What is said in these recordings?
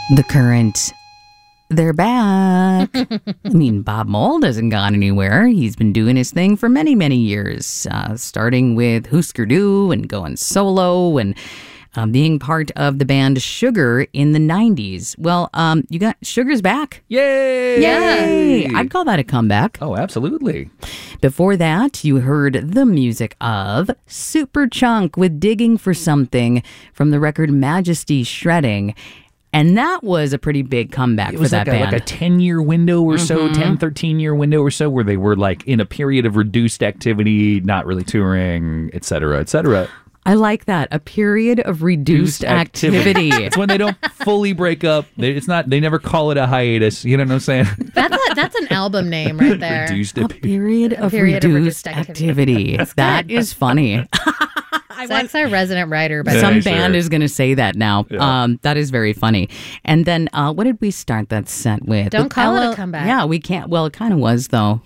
The Current. They're back. I mean, Bob Mould hasn't gone anywhere. He's been doing his thing for many, many years, starting with Husker Du and going solo and being part of the band Sugar in the 90s. Well, you got Sugar's back. Yay! Yay! I'd call that a comeback. Oh, absolutely. Before that, you heard the music of Superchunk with Digging for Something from the record Majesty Shredding. And that was a pretty big comeback for that band. It was like a 10-year window or so, 10, 13-year window or so, where they were like in a period of reduced activity, not really touring, et cetera, et cetera. I like that. A period of reduced activity. It's when they don't fully break up. They never call it a hiatus. You know what I'm saying? That's an album name right there. A period of reduced activity. That is funny. Zach's our resident writer. But some band is going to say that now. Yeah. That is very funny. And then what did we start that set with? Don't call it a comeback. Yeah, we can't. Well, it kind of was, though.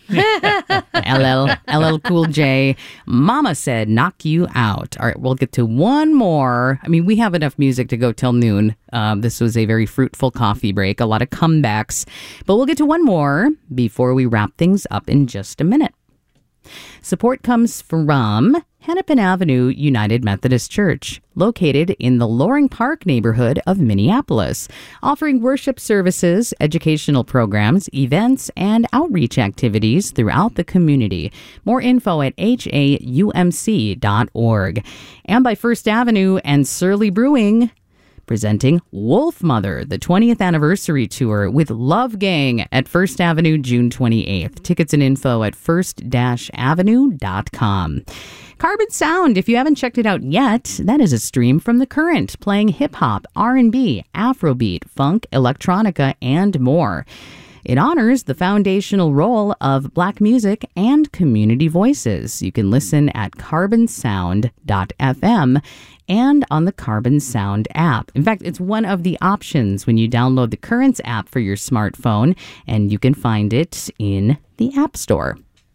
LL Cool J. Mama Said Knock You Out. All right, we'll get to one more. I mean, we have enough music to go till noon. This was a very fruitful coffee break. A lot of comebacks. But we'll get to one more before we wrap things up in just a minute. Support comes from Hennepin Avenue United Methodist Church, located in the Loring Park neighborhood of Minneapolis, offering worship services, educational programs, events, and outreach activities throughout the community. More info at haumc.org. And by First Avenue and Surly Brewing, presenting Wolf Mother, the 20th anniversary tour with Love Gang at First Avenue, June 28th. Tickets and info at first-avenue.com. Carbon Sound, if you haven't checked it out yet, that is a stream from The Current, playing hip-hop, R&B, Afrobeat, funk, electronica, and more. It honors the foundational role of Black music and community voices. You can listen at carbonsound.fm and on the Carbon Sound app. In fact, it's one of the options when you download the Currents app for your smartphone, and you can find it in the App Store.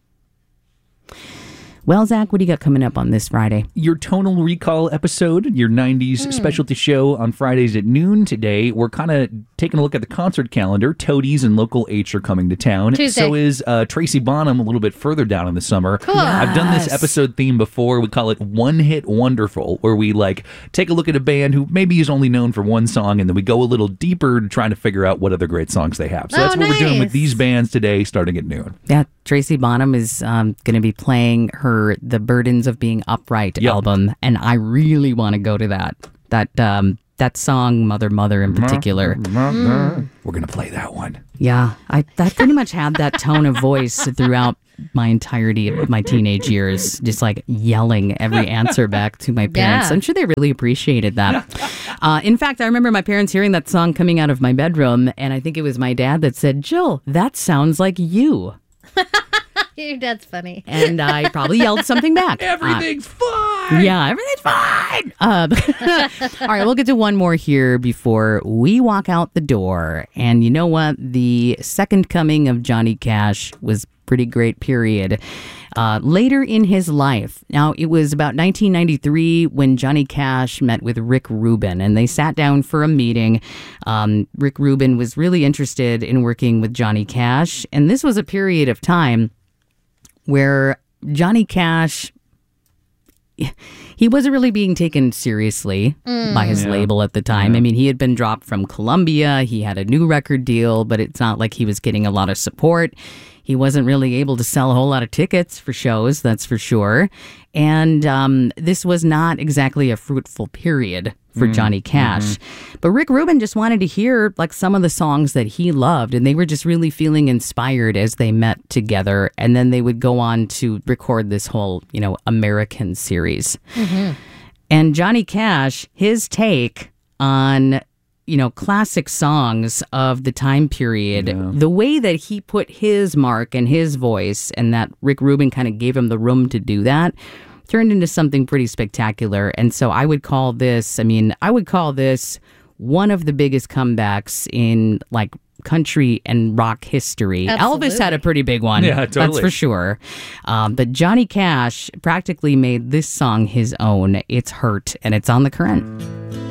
Well, Zach, what do you got coming up on this Friday? Your Tonal Recall episode, your 90s specialty show on Fridays at noon. Today, we're kind of taking a look at the concert calendar. Toadies and Local H are coming to town. Tuesday. So is Tracy Bonham a little bit further down in the summer. Cool. Yes. I've done this episode theme before. We call it One Hit Wonderful, where we take a look at a band who maybe is only known for one song, and then we go a little deeper to try to figure out what other great songs they have. So that's what we're doing with these bands today, starting at noon. Yeah, Tracy Bonham is going to be playing The Burdens of Being Upright album, and I really want to go to that song, Mother, Mother in particular. We're going to play that one. Yeah, I pretty much had that tone of voice throughout my entirety of my teenage years, just like yelling every answer back to my parents. Yeah. I'm sure they really appreciated that. In fact, I remember my parents hearing that song coming out of my bedroom, and I think it was my dad that said, "Jill, that sounds like you." Your dad's funny. And I probably yelled something back. Everything's fine! Yeah, everything's fine! All right, we'll get to one more here before we walk out the door. And you know what? The second coming of Johnny Cash was pretty great period. Later in his life, now it was about 1993 when Johnny Cash met with Rick Rubin, and they sat down for a meeting. Rick Rubin was really interested in working with Johnny Cash, and this was a period of time where Johnny Cash, he wasn't really being taken seriously by his label at the time. I mean, he had been dropped from Columbia. He had a new record deal, but it's not like he was getting a lot of support. He wasn't really able to sell a whole lot of tickets for shows, that's for sure. And this was not exactly a fruitful period for Johnny Cash. But Rick Rubin just wanted to hear some of the songs that he loved, and they were just really feeling inspired as they met together. And then they would go on to record this whole, American series. And Johnny Cash, his take on classic songs of the time period, the way that he put his mark and his voice, and that Rick Rubin kind of gave him the room to do that, turned into something pretty spectacular. And so I would call this one of the biggest comebacks in country and rock history. Absolutely. Elvis had a pretty big one. Yeah, totally. That's for sure. But Johnny Cash practically made this song his own. It's Hurt, and it's on The Current.